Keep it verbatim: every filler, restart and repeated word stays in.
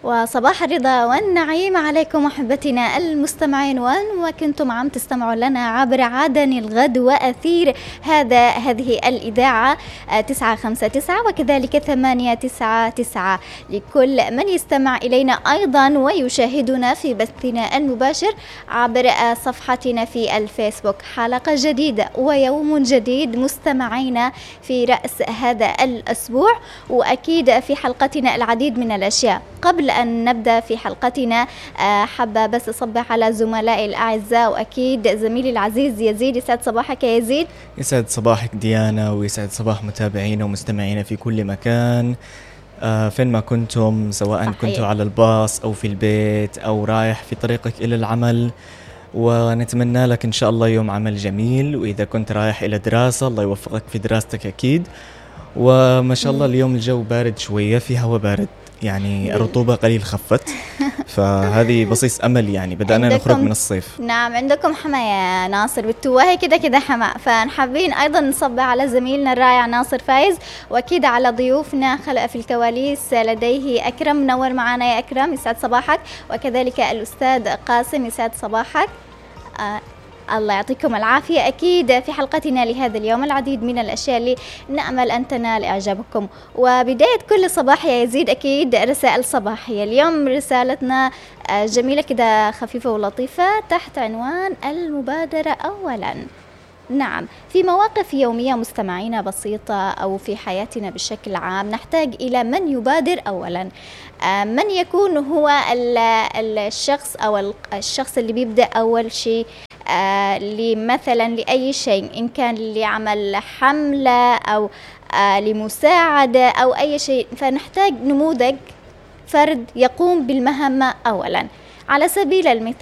وصباح الرضا والنعيم عليكم أحبتنا المستمعين، وين ما كنتم عم تستمعوا لنا عبر عدن الغد وأثير هذا هذه الإذاعة تسعة خمسة تسعة وكذلك ثمانية تسعة تسعة. لكل من يستمع إلينا أيضا ويشاهدنا في بثنا المباشر عبر صفحتنا في الفيسبوك، حلقة جديدة ويوم جديد مستمعينا في رأس هذا الأسبوع، وأكيد في حلقتنا العديد من الأشياء. قبل أن نبدأ في حلقتنا حابة بس أصبح على زملائي الأعزاء، وأكيد زميلي العزيز يزيد. يسعد صباحك يا يزيد. يسعد صباحك ديانا، ويسعد صباح متابعينا ومستمعينا في كل مكان، آه فين ما كنتم، سواء صحيح. كنتوا على الباص أو في البيت أو رايح في طريقك إلى العمل، ونتمنى لك إن شاء الله يوم عمل جميل. وإذا كنت رايح إلى دراسة الله يوفقك في دراستك أكيد. وما شاء الله اليوم الجو بارد شوية، في هواء بارد، يعني الرطوبة قليل خفت، فهذه بصيص أمل، يعني بدأنا نخرج من الصيف. نعم، عندكم حما يا ناصر بالتواهي كده كده حما، فنحبين أيضا نصبح على زميلنا الرائع ناصر فايز، وأكيد على ضيوفنا خلق في الكواليس لديه أكرم. نور معنا يا أكرم، يسعد صباحك. وكذلك الأستاذ قاسم، يسعد صباحك. آه الله يعطيكم العافية. أكيد في حلقتنا لهذا اليوم العديد من الأشياء اللي نأمل أن تنال إعجابكم. وبداية كل صباح يا يزيد أكيد رسائل صباحية. اليوم رسالتنا جميلة كده، خفيفة ولطيفة، تحت عنوان المبادرة أولا. نعم، في مواقف يومية مستمعينا بسيطة أو في حياتنا بشكل عام نحتاج إلى من يبادر أولا. من يكون هو الشخص أو الشخص اللي بيبدأ أول شيء آه لمثلا لأي شيء، إن كان لعمل حملة أو آه لمساعدة أو أي شيء، فنحتاج نموذج، فرد يقوم بالمهمة أولا. على سبيل المثال